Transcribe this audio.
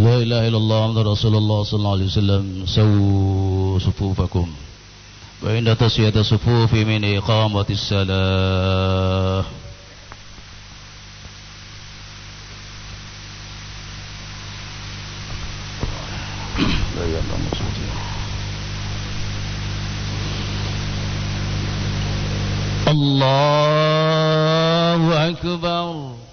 لا إله إلا الله محمد رسول الله صلى الله عليه وسلم سووا صفوفكم وإن تسوية الصفوف من إقامة الصلاة. الله أكبر.